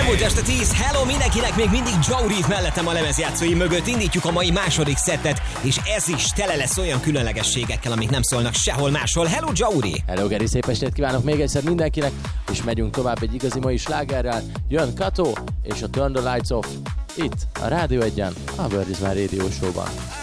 Elmúlt este 10, hello mindenkinek, még mindig Joe Reed mellettem a lemezjátszói mögött. Indítjuk a mai második szettet, és ez is tele lesz olyan különlegességekkel, amik nem szólnak sehol máshol. Hello Joe Reed! Hello Geri, szép estét kívánok még egyszer mindenkinek, és megyünk tovább egy igazi mai slágerrel. Jön Kato és a Turn the Lights Off itt a Rádió 1-en, a Bird is My Radio Show-ban.